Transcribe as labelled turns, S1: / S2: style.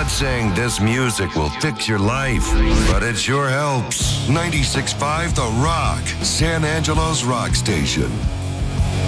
S1: saying this music will fix your life, but it sure helps. 96.5 The Rock, San Angelo's rock station.